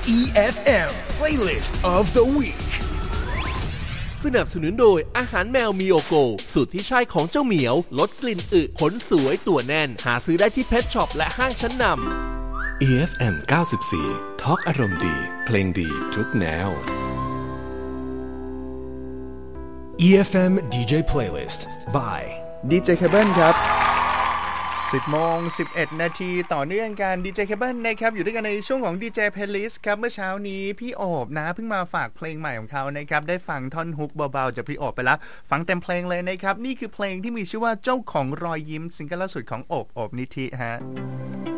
EFM Playlist of the Week สนับสนุนโดยอาหารแมวมิโอโกสูตรที่ใช่ของเจ้าเหมียวลดกลิ่นอึขนสวยตัวแน่นหาซื้อได้ที่เพทช็อปและห้างชั้นนำ EFM 94 ทอล์กอารมณ์ดีเพลงดีทุกแนว EFM DJ Playlist by DJ Cable ครับ10:11 นาทีต่อเนื่องกัน DJ Cable นะครับอยู่ด้วยกันในช่วงของ DJ Playlist ครับเมื่อเช้านี้พี่โอบนะเพิ่งมาฝากเพลงใหม่ของเขานะครับได้ฟังท่อนฮุกเบาๆจากพี่โอบไปแล้วฟังเต็มเพลงเลยนะครับนี่คือเพลงที่มีชื่อว่าเจ้าของรอยยิ้มซิงเกิลล่าสุดของโอบนิธิฮะ